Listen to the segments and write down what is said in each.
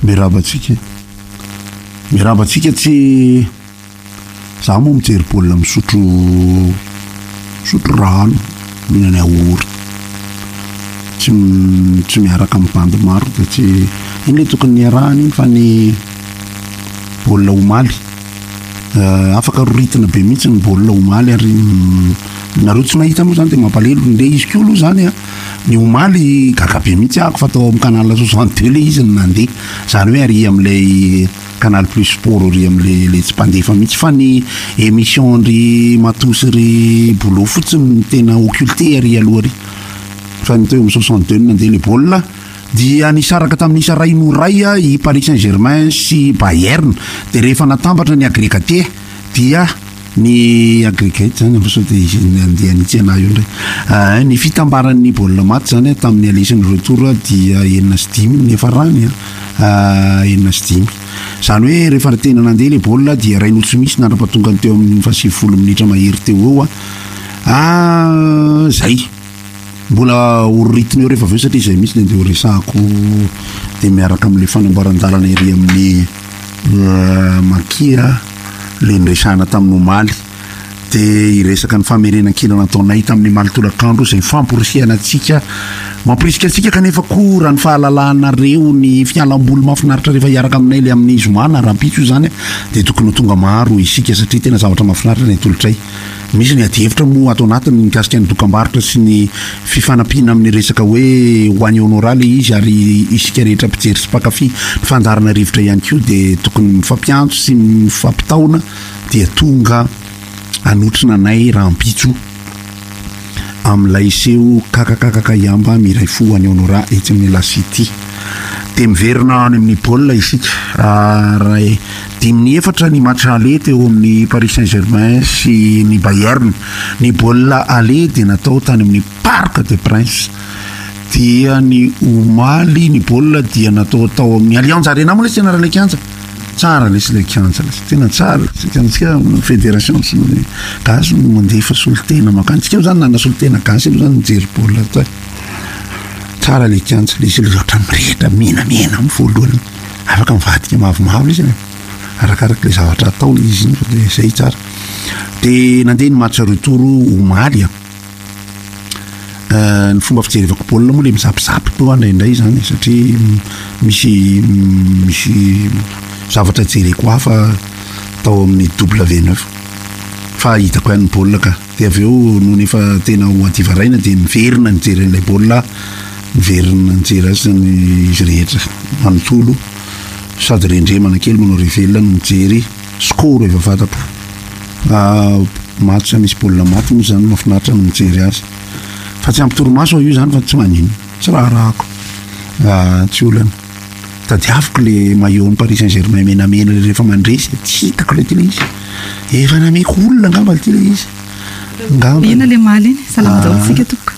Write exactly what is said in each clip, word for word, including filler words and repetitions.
Mirabatsika. Mirabatsika tsy za moa mijery baolina misotro misotro rano mihinana yaourt. Tsy tsy miaraka amin'ny bandy maro de tsy iny le tokony niarahany iny fa ny baolina omaly. Afaka roritina be mihitsy ny baolina omaly ary nareo tsy nahita moa zany de mampalelo le izy ko aloha zany a ny omaly gaga be mihitsy ako fa tao amin'ny canal soixante-deux le izy nandeha zany hoe ary am'lay canal plus sport ry am'le le tsy mpandefa mihitsy fa ny émission ry matosy ry bolo fotsiny tena occulté ary aloha ry fa ny teo amin'ny soixante-deux nandeha le baolina dia nisaraka tamin'ny isa ray no ray a i Paris Saint-Germain sy Bayern de rehefa natambatra ny agrégate dia ny agrégate zany am'so de izy nandeha nitsena io ndray ny fitambaran'ny baolina maty zany tamin'ny alesin'ny retour dia enina sy dimy nefa rany a enina sy dimy zany hoe rehefa tena nandeha le baolina dia ray notsy misy nandra-patongany teo amin'ny fasivifolo minitra mahery teo eo a zay mbola ororitiny eo rehefa aveo satria zay misy le ndeha resahako de miaraka am'le fanamboaran-dalana ery amin'ny makia le nresahana tamin'ny omaly de iresaka ny famerenan-kina nataonay tamin'ny maly tolakandro zay famporisihana atsika mamporisika atsika kanefa ko raha ny fahalalànareo ny fialam-boly mahafinaritra rehefa hiaraka aminay le amin'ny zomana rahampitso zany de tokony ho tonga maro isika satria tena zavatra mahafinaritra ny atolotray misy ny adihevitra moa ato anatiny mikasika ny dokam-barotra sy ny fifanampiana amin'ny resaka hoe hoany honoraly izy ary isika rehetra mpijery sy mpakafy ny fandarana rivotra ihany koa de tokony mifampiantso sy mifampitaona dia tonga anotrina nay rahampitso am'lay seo kakakakaka iamba miray fo any honora etsy amin'ny La City de miverina any amin'ny baolina isika raha dimy efatra ny match aller teo amin'ny Paris Saint-Germain sy ny Bayern ny baolina aller de natao tany amin'ny Parc des Princes dia ny omaly ny baolina dia natao tao amin'ny Allianz Arena moa le tena raha le kianja tsara lesy le kianja tena tsara tsika fédération sy gasy mandefa solitena makantsika zany nana solitena gasy aloha zany mijery baolina to tsara le kianja le izy loatra mirehitra menamena amin'ny voalohany afaka mivadika mavomavo izy arakaraka le zavatra ataony izy iny fa de zay tsara de nandeha ny match retour omaly a ny fomba fijerevako baolina moa le mizapizapi koa indraindray zany satria misy misy zavatra jereko hafa tao amin'ny W neuf fa hitako ihany ny baolina ka de aveo no nefa tena ho adivaraina de miverina nijery an'ilay baolina miverina nijery azy zany izy rehetra manontolo sady rendremana kely manao revelona no mijery score efa fatapo match misy baolina maty moa zany mahafinaritra no mijery azy fa tsy ampitoromaso io zany fa tsy manino tsy raha rahako tsy olana tadiaviko le maillot ny Paris Saint-Germain menamena le rehefa mandresy tsy hitako le ty le izy efa nameko olona angamba le ty le izy ngamba ina le maly iny salamatsika toko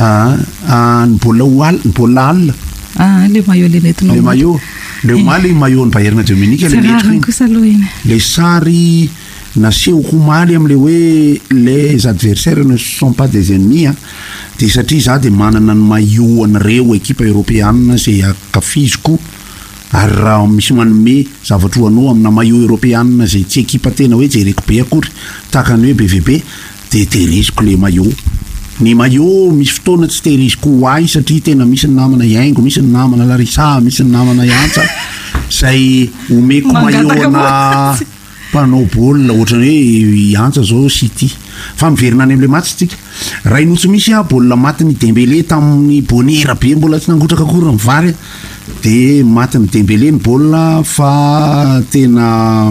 ny baolina oal ny baolina alina ah le maillot le netinao le maillot le omaly maillot ny Bayern Dominique le netiny le sary nasehoko omaly am'le hoe les adversaires ne sont pas des ennemis de satria za de manana ny maillot an'ireo ekipa européenne zay akafiziko ary raha misy manome zavatra hoanao amina maillot européenne zay tsy ekipa tena hoe jereko be akory tahaka ny hoe B V B de tehiriziko le maillot ny maillot misy fotoana tsy tehiriziko hoay satria tena misy ny namana Iaingo misy ny namana Larissa misy ny namana Iantsa zay omeko maillot na mpanao baolina ohatrany hoe Iantsa zao City fa miverina any am'le match tsika ray notsy misy a baolina maty ny Dembélé tamin'ny bonera be mbola tsy nangotraka akory ny vary de maty ny Dembélé ny baolina fa tena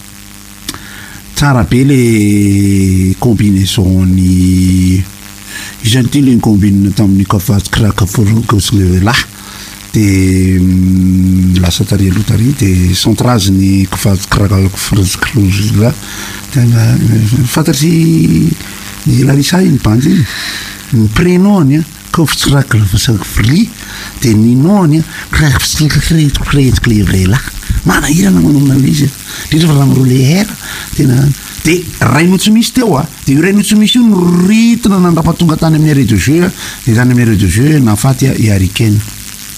tsara be le combinaison ny izany ty le combine tamin'ny Kavaz Krakafurukoslela de lasa tari aloha tari de centrage ny Kavaz Krakafurukoslela tena fantatry Larissa iny bandy iny ny prénom-ny Koftsrakafurli de ny nom-ny Krakafurukoslela manahirana manomana izy ndrindra fa raha mirole air tena de ray notsy misy teo a de io ray notsy misy io no ritina nandrapatonga tany amin'ny arrêt de jeu de tany amin'ny arrêt de jeu nafaty i Harry Kane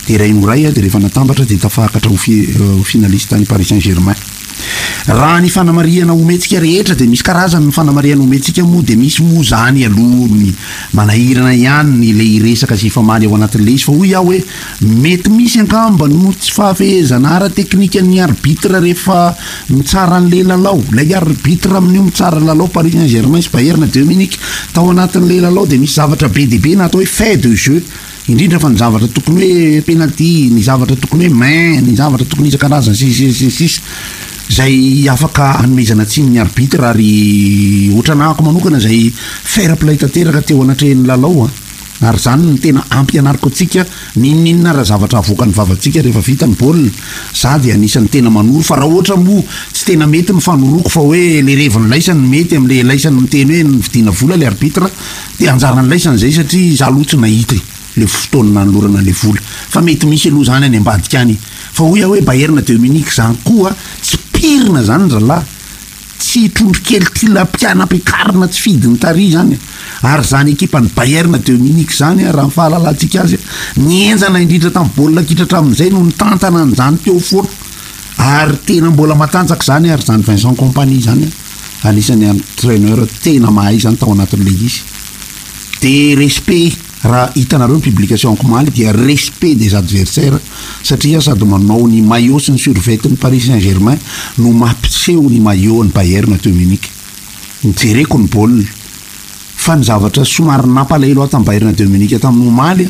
de ray noray a de rehefa natambatra de tafakatra ho finaliste tany Paris Saint-Germain. Raha ny fanamariana ometsika rehetra de misy karazany ny fanamariana ometsika moa de misy moa zany aloha ny manahirana ihany le iresaka sy famaly ao anatin'le izy fa hoy aho hoe mety misy angamba no tsy fahafehezana ara-teknika ny arbitre rehefa mitsara an'le lalao lay arbitre amin'io mitsara lalao Paris Saint-Germain sy Bayern de Munich tao anatin'le lalao de misy zavatra be de be na atao hoe fait de jeu indrindra fa ny zavatra tokony hoe penalty ny zavatra tokony hoe main ny zavatra tokony isan-karazany sisisisisisy zay afaka hanomezana tsiny ny arbitre ary ohatranahako manokana zay fair play tanteraka teo anatrehan'ny lalao a ary zany ny tena ampianariko atsika ninninna raha zavatra avoaka ny vavantsika rehefa vita ny baolina za de anisan'ny tena manoro fa raha ohatra moa tsy tena mety ny fanoroko fa hoe le revony laisany mety am'le laisany miteny hoe ny vidiana vola le arbitre de anjarany laisany zay satria za lotsy nahity le fotoana nanolorana le vola fa mety misy aloha zany any ambadika any fa hoy hoe Bayern de Munich zany koa tsy pirina zany zala tsy trondro kely tila mpiana-pikarina tsy fidiny tary zany ary zany ekipa ny Bayern de Munich zany raha ny fahalalantsika azy nienjana indrindra tamin'ny baolina kitratra amin'izay no nitantana an'izany teo foana ary tena mbola matanjaka zany ary zany Vincent Kompany zany anisan'ny entraîneur tena mahay zany tao anatin'le izy de respect raha hitanareo ny publication-ko maly dia respect des adversaires satria sady manao ny maillot sy ny survêt-ny Paris Saint-Germain no mampiseho ny maillot ny Bayern de Munich nijereko ny baolina fa ny zavatra somary nampalahelo ato amin'ny Bayern de Munich tamin'ny omaly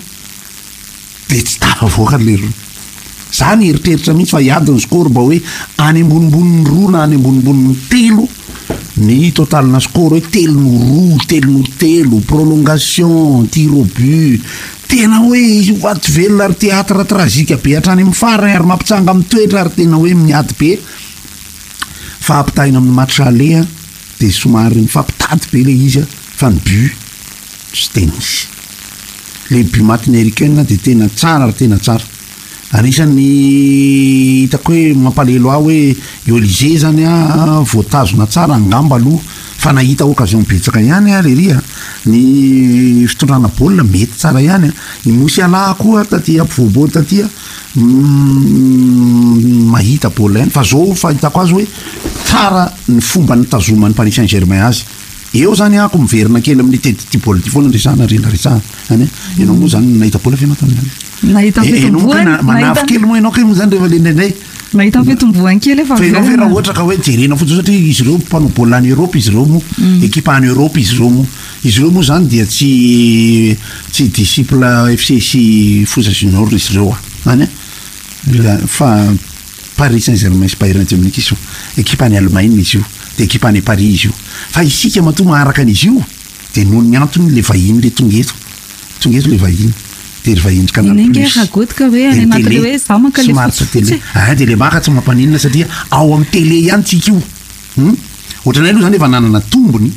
de tsy tafavoaka le roa zany eritreritra mihitsy fa hiady ny score mba hoe any ambonimboniny roa na any ambonimboniny telo ny totalina score hoe telo no roa telo no telo prolongation tir au but tena hoe vaty velona ary théâtre tragika be hatrany amin'ny farany ary mampitsanga amin'ny toetra ary tena hoe miady be fa ampitahina amin'ny match aller de somary mifampitady be le izy fa ny but tsy tena misy le but matinericaine de tena tsara ary tena tsara anisan'ny hitako hoe mampalelo aho hoe Olise zany a voatazona tsara angamba aloha fa nahita occasion betsaka ihany a leria ny fitondrana baolina mety tsara ihany a i Musiala koa taty ampivoaboa taty a mahita baolina ihany fa zao fahitako azy hoe tsara ny fomba nitazomany Paris Saint-Germain azy eo zany ako miverina kely amin'ny tety baolina ty foana resana rena resana any ianao moa zany nahita baolina fe matany nahita fitomboany manafy kely moa ianao kely moa zany rehefa le indraindray nahita fitomboany kely efa fa ianao fe raha ohatra ka hoe jerena fotsiny satria izy ireo mpanao baolina any Europe izy ireo moa ekipa any Europe izy ireo moa izy ireo moa zany dia tsy tsy disciple F C sy Fosa Junior izy ireo any fa Paris Saint-Germain sy Bayern de Munich izy io ekipa any Allemagne izy io de ekipa any Paris izy io fa isika matoa maharaka an'izy io de noho ny antony le vahiny le tonga eto tonga eto le vahiny de ry vahiny Canal Plus ah de le maka tsy mampaninona satria ao amin'ny télé ihany tsika io ohatranay aloha zany efa nanana tombony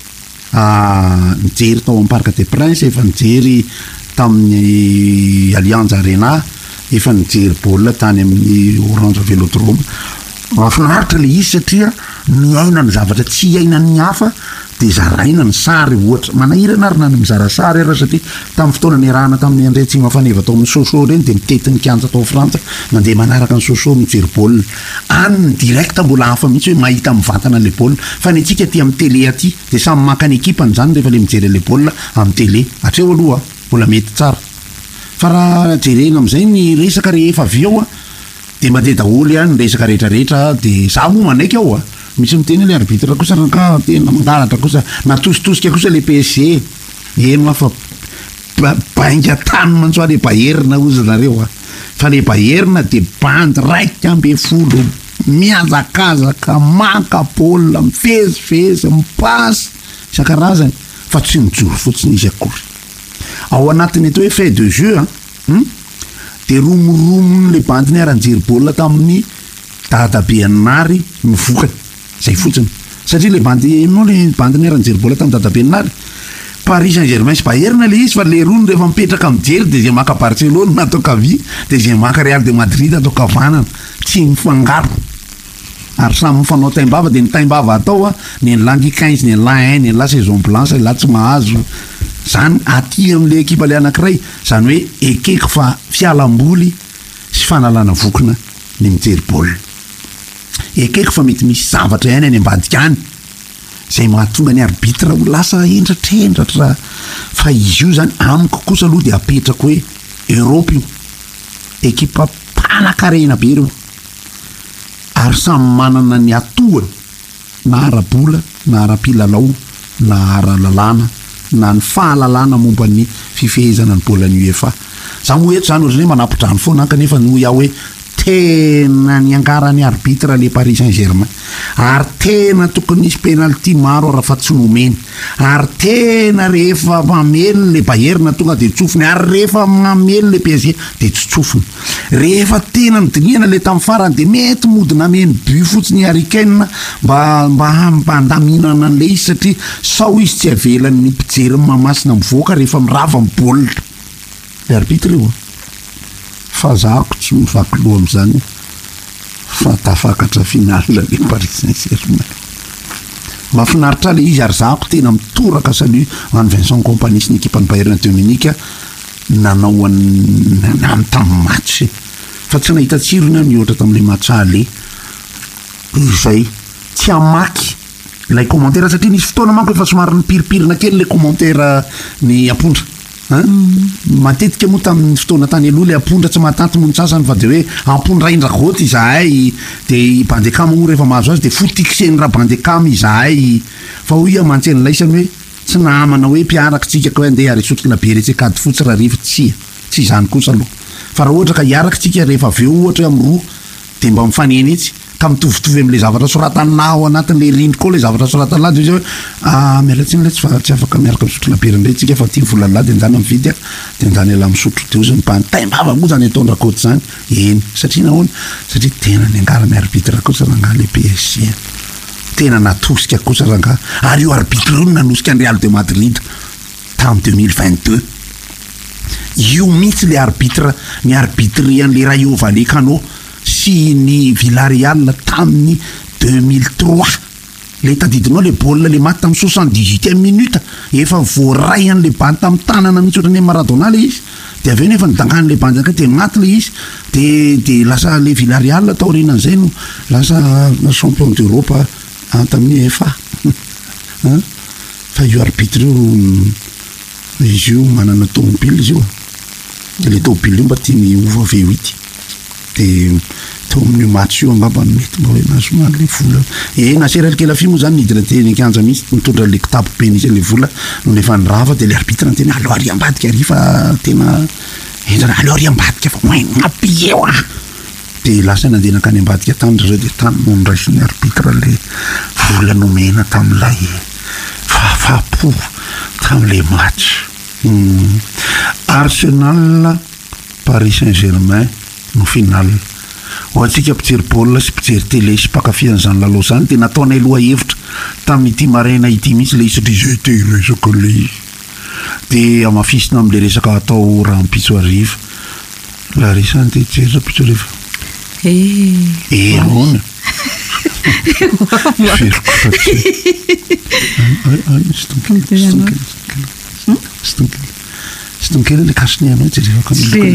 nijery tao amin'ny Parc des Princes efa nijery tamin'ny Allianz Arena efa nijery baolina tany amin'ny Orange Velodrome mahafinaritra le izy satria miaina ny zavatra tsy iainan'ny hafa de zaraina ny sary ohatra manahirana ary nany mizara sary ara satria tamin'ny fotoana ny rahana tamin'ny andray tsy mafaneva tao amin'ny Sochaux reny de mitety ny kianja tao Frantsa mandeha manaraka ny Sochaux mijery baolina any ny direct mbola hafa mihitsy hoe mahita amin'ny vatana le baolina fa ny antsika aty amin'ny télé aty de samy maka ny ekipany zany rehefa le mijery le baolina amin'ny télé hatreo aloha mbola mety tsara fa raha jerena am'izay ny resaka rehefa avy eo a de mandeha daholo ihany ny resaka rehetrarehetra de za moa manaiky ao a misy miteny le arbitre kosa ranka tena mangalatra kosa natositosika kosa le P S G eno fa bainga tany mantsoa le Bayern ozy nareo a fa le Bayern de bandy raiky ambe folo miazakazaka maka baolina mifezifezy mipasy isan-karazany fa tsy mijoro fotsiny izy akory ao anatiny atao hoe fait de jeu a de romoromony le bandiny aranjery baolina tamin'ny dadabe anary mivokany zay fotsiny satria le bandy no le bandiny aranjery baolina tamin'ny dadabe anary Paris Saint-Germain sy Bayern le izy fa le rony rehefa mipetraka mijery de zay maka Barcelone natao kavy de zay maka Real de Madrid atao kavanana tsy mifangaro ary samy mifanao taimbava de ny taimbava atao a ny langy quinze ny la un ny la saison blanche la tsy mahazo zany aty am'le ekipa le anankiray zany hoe ekeko fa fialamboly sy fanalana vokona ny mijery baolina ekeko fa mety misy zavatra ihany any ambadika any zay mahatonga ny arbitre ho lasa endratr'endratra fa izy io zany amiko kosa aloha de apetrako hoe Europe io ekipa mpanakarena be reo ary samy manana ny atoany na ara-bola na ara-pilalao na ara-lalàna na ny fahalalàna momba ny fifehezana ny baolina UEFA za mo eto zany ohatrany hoe manapodrano foana kanefa no iaho hoe tena ny angarany arbitre le Paris Saint-Germain ary tena tokony nisy penalty maro raha fa tsy nomeny ary tena rehefa mamely le Bayern tonga de tsofony ary rehefa mamely le P S G de tsy tsofony rehefa tena nidiniana le tamin'ny farany de mety modina meny but fotsiny Harry Kane mba mba mbandaminana an'le izy satria sao izy tsy avelan'ny mpijery mamasina mivoaka rehefa mirava amin'ny baolina le arbitre io fa zako tsy mivaky loha am'zany fa tafakatra finale le Paris Saint-Germain mahafinaritra le izy ary zako tena mitoraka salut an Vincent Kompany sy ny ekipany Bayern de Munich nanao an tamin'ny match fa tsy nahita tsirony ny ohatra tamin'le match ale izay tsy amaky ilay commentaire satria nisy fotoana manko efa somary nipiripirina kely le commentaire ny apondra matetika moa tamin'ny fotoana tany aloha le apondra tsy mahatanty mony sasany fa de hoe apondra indragoty izahay de bandekama o rehefa mahazo azy de fotikiseny raha bandekama izahay fa ho ia mantseny laisany hoe tsy namana hoe mpiaraky tsika ka hoe andeha ary sotrika be retsy kady fotsy raha rivotra tsia tsy izany kosa aloha fa raha ohatra ka hiaraky tsika rehefa aveo ohatra hoe am'roa de mba mifaneny itsy ka mitovitovy am'le zavatra soratana ao anatin'le rindriko le zavatra soratana izy hoe ah mialatsiny le tsy fa tsy afaka miaraka misotro labera indray tsika fa ty volana de ndana mividy de ndana la misotro teo zany mpantaim-bava moa zany ataondraha koty zany eny satria nahoana satria tena ny angarany arbitre kosa ranga le P S G tena natosika kosa ranga ary io arbitre io nanosika ny Real de Madrid tam deux mille vingt-deux io mitsy le arbitre ny arbitre an'le Rayo Vallecano sy ny Villarreal tamin'ny deux mille trois le tadidinao le baolina le maty tamin'ny soixante-dix-huitième minute efa voaray an'le bandy tamin'ny tanana mitsy ohatrany Maradona le izy de aveo nefa nidangany le bandy ka de maty le izy de de lasa le Villarreal tao aorianan'izay no lasa champion d'Europe tamin'ny F A fa io arbitre io izy io manana tomobile izy io de le tomobile io mba tiany ova V huit de tao amin'io match io angamba mety mba hoe nasomary le vola e naserali kely afy moa zany nidina teny kanja mihitsy mitondra le kitapo be nisy le vola no nefa nirava de le arbitre ny tena alo ary ambadika ary fa tena endrana alo ary ambadika fa moin ngapi eo ah de lasa nandeha nakany ambadika tany reo de tany mondraisiny arbitre le vola nomena tam'ilay fahafapo tam'le match Arsenal Paris Saint-Germain no final ho antsika mpijery baolina sy mpijery télé sy mpakafian'izany lalao zany de nataonay loha hevitra tamin'ny ity maraina ity mihitsy le izy satria te resaka le izy de amafisina am'le resaka atao rahampitso ariva la resany de jery rapitso ariva erona stonkely le kasinianao jerevaka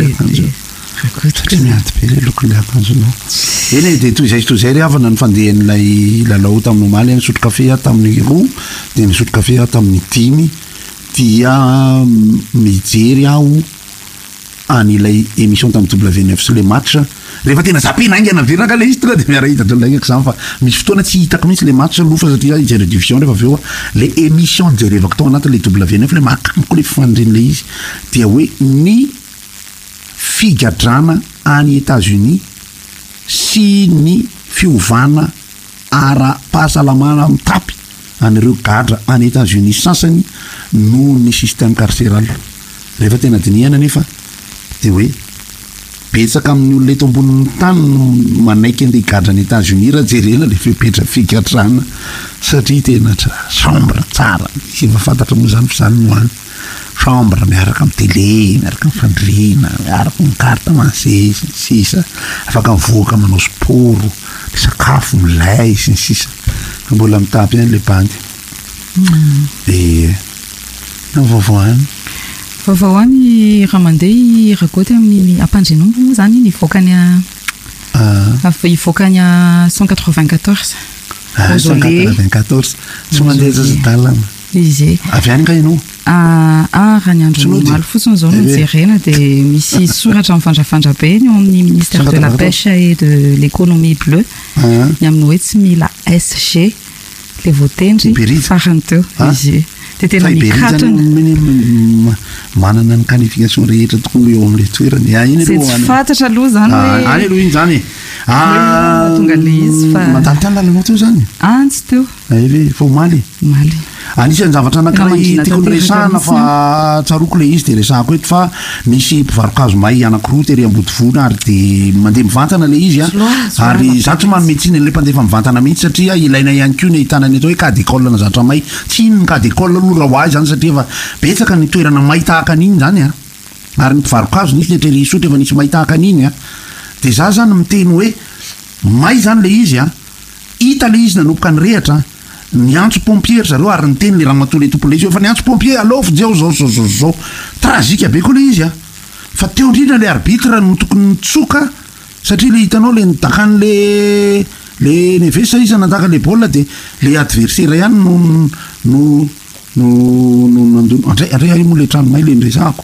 miady be le lokole akanjonao eny de toy izay sy toy izay ry havana ny fandehan'ilay lalao tamin'ny omaly a nisotro kafe a tamin'ny roa de nisotro kafe a tamin'ny dimy dia mijery aho an'ilay émission tamin'ny W neuf sy le match rehefa tena zapena aingana veraka le izy tonga de miara hitatra laingako zany fa misy fotoana tsy hitako mihitsy le match lofa satria ijery division rehefa aveo le émission jerevako tao anatin'le W neuf le makamiko le fifandreny le izy dia hoe ny figadrana any États-Unis sy ny fiovana ara-pahasalamana mitapy an'ireo gadra any États-Unis sasany no ny système carcéral rehefa tena dinihana nefa de hoe betsaka amin'ny olona eto ambonin'ny tany manaiky andeha higadra any États-Unis raha jerena le fepetra figadrana satria tena chambre tsara sy efa fantatra moa zany fa zany moany chambre miaraka amin'ny télé miaraka amin'ny fandriana miaraka amin'ny carte mansesy ny sisa afaka mivoaka manao sporo le sakafo milay sy ny sisa mbola mitapy any le bandy de na vaovao any vaovao any raha mandeha ragoty amin'ny ampandrinombo moa zany nivoakany a ivoakany a cent quatre-vingt-quatorze cent quatre-vingt-quatorze tsy mandeha zazadalana izy avy any ka ianao ah raha ny andro normal fotsiny zao no jerena dia misy soratra mifandravandra be eo amin'ny ministère de la pêche et de l'économie bleue ny amin'ny hoe tsy mila S G le voatendry farany teo izy dia tena mikatona manana ny qualification rehetra tokony eo amin'ilay toerany iny tsy fantatra aloha zany any aloha iny zany tonga le izy fa mandalo tany lalanao teo zany antsy teo ave fa omaly maly anisan'ny zavatra anankiray tiako resahana fa tsaroko le izy dia resahako eto fa misy mpivarokazo may anankiroa tery Ambodivoana ary dia mandeha mivantana le izy a ary za tsy manome tsiny an'ilay mpandefa mivantana mihitsy satria ilaina ihany koa ny hitanany atao hoe cas d'école na zavatra may tsy ino ny cas d'école aloha raha ho azy zany satria fa betsaka ny toerana may tahaka an'iny zany a ary ny mpivarokazo nisy netra risotra efa nisy may tahaka an'iny a dia za zany miteny hoe may zany le izy a hita le izy nanomboka ny rehatra ny antso pompier zareo ary ny teny le ramatole tompole izy efa ny antso pompier alofo jeo zao zao zao zao tragika be koa le izy a fa teo indrindra le arbitre no tokony nitsoka satria le hitanao le nidakan'le le nevesa izy nadaka le baolina dia le adversaire ihany no no no no nandono andray andray ahy moa le trano may le niresahako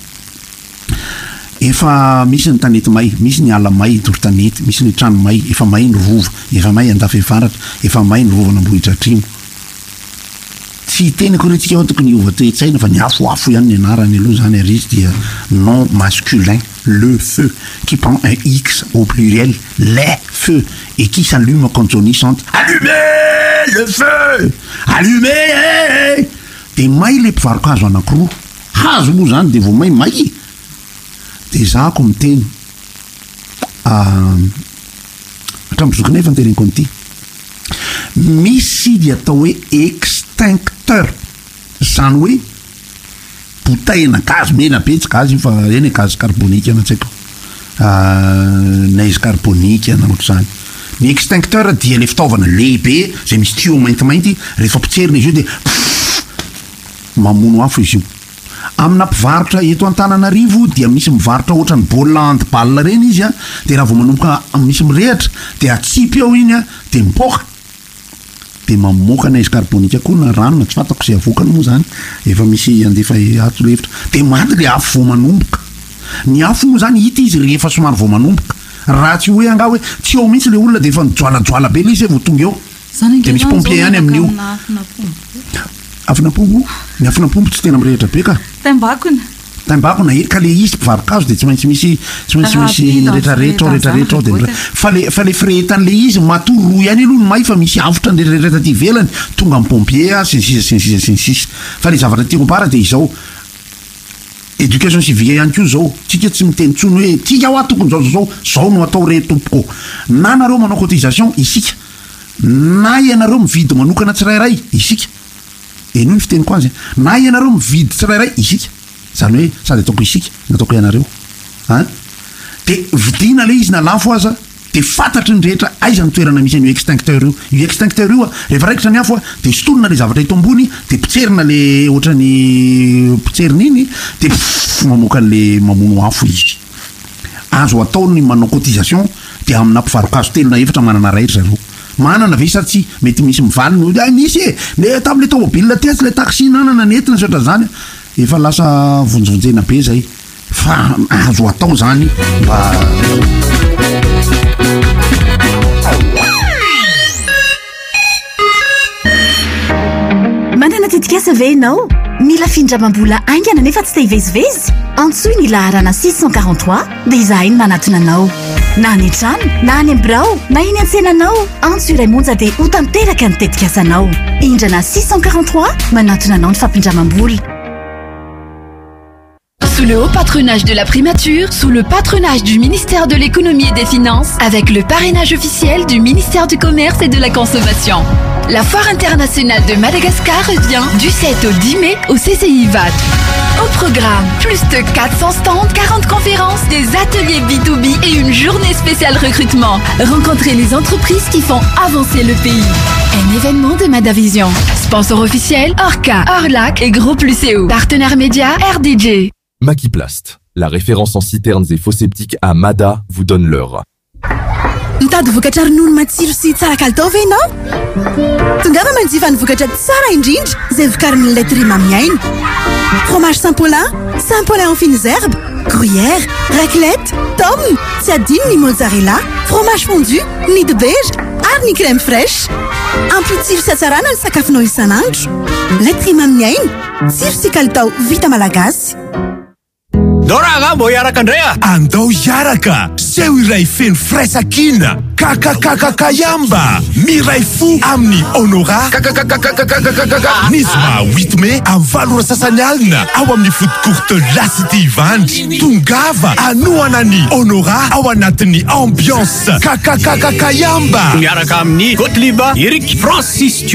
efa misy ny tanety may misy ny ala may dorotanety misy ny trano may efa may ny rova efa may andafy evaratra efa may ny rova nambohitra trimo tsy teny korentsika ao tokony iova toe-tsaina fa ny afoafo ihany ny anarany aloha zany ary izy dia non masculin le feu qui prend un X au pluriel les feux et qui s'allume quand on y chante allumez le feu allumez dia may le mpivarokazo anankiroa hazo moa zany dia vao may may dia zahako miteny hatramizokana efa nitereniko an'ity misy dia atao hoe extincteur zany hoe boutaina gaz mena betsaka azy fa eny gaz carbonique na tsaiko neige carbonique na ohatr' zany ny extincteur dia le fitaovana lehibe zay misy tuyau maintimainty rehefa potserina izy io dia mamono afo izy io amina mpivarotra eto Antananarivo dia misy mivarotra ohatra ny baolina handball reny izy a dia raha vao manomboka misy mirehatra dia atsipy ao iny a dia mipoka dia mamoaka neige carbonique koa na rano na tsy fantako izay avokany moa zany efa misy andefa ato lefitra dia maty le afo vao manomboka ny afo moa zany hita izy rehefa somary vao manomboka raha tsy hoe anga hoe tsy eo mihitsy le olona dia efa nijoalajoala be le izy vao tonga eo dia misy pompier ihany amin'io afinapombo ny afinapombo tsy tena mirehitra be ka tambakona tambakona ka le izy mpivarokazo dia tsy maintsy misy tsy maintsy misy rehetrarehetra ao rehetrarehetra ao dia fa le fa le firehetan'le izy matoro ihany aloha ny may fa misy avotra ny rehetrarehetra ty velany tonga amin'ny pompier a sinsisa sinsisa sinsisa fa le zavatra tiako ambara dia izao éducation civique ihany koa zao tsika tsy miteny tsony hoe tika ho a tokony zao zao zao no atao re tompoko na nareo manao cotisation isika na ianareo mividy manokana tsirairay isika eno ny fiteniko azy na ianareo mividy tsirairay isika zany hoe sady ataoko isika nataoko ianareo a dia vidina le izy na lafo aza dia fantatry ny rehetra aiza ny toerana misy an'io extincteur io io extincteur io a rehefa raikitra ny afo a dia sotonina le zavatra hito ambony dia pitserina le ohatra ny pitserina iny dia mamoaka an'le mamono afo izy azo atao ny manao cotisation dia amina mpivarokazo telo na efatra manana raitra zareo manana ve sa tsy mety misy mivaliny hoe misy e le tamin'le tomobile tetsy le taxi nanana nentina sotra zany efa lasa vonjovonjena be zay fa azo atao zany mba manana tetikasa ve ianao mila findramam-bola aingana nefa tsy te hivezivezy antsoy ny laharana six cent quarante-trois dia izahay ny manatona anao na ny trano na any ambrao na iny antsenanao antso iray monja dia ho tanteraka ny tetikasanao indrana six cent quarante-trois manatona anao ny fampindramam-bola. Sous le haut patronage de la primature, sous le patronage du ministère de l'économie et des finances, avec le parrainage officiel du ministère du commerce et de la consommation. La foire internationale de Madagascar revient du sept au dix mai au C C I V A T. Au programme, plus de quatre cents stands, quarante conférences, des ateliers B deux B et une journée spéciale recrutement. Rencontrez les entreprises qui font avancer le pays. Un événement de Madavision. Sponsor officiel, Orca, Orlac et Groupe Lucéo. Partenaire média, R D J. Maquiplast, la référence en citernes et faux septiques à Mada, vous donne l'heure. Mitady vokatra ronono matsiro sy tsara kalitao ve ianao? Tongava manjifa ny vokatra tsara indrindra izay vokarin'ny laiterie Mamiaina. Fromage Saint-Paulin, Saint-Paulin en fines herbes, gruyère, raclette, tome, tsy adino ny mozzarella, fromage fondu, nid de beige ary ny crème fraîche. Ampy tsiro sy hatsarana ny sakafonao isan'andro. Laiterie Mamiaina, tsiro sy kalitao vita malagasy. Doraga mbo hiaraka indray a andao hiaraka seho iray feno fraisakina kakakakakayamba miray fo amin'ny honora nisy ma huit mai amin'ny valora sasany alina ao amin'ny foot courte lasity ivandry tongava anoana ny honora ao anatin'ny ambiance kakakakakayamba miaraka amin'ny Gottlieb Eric Francis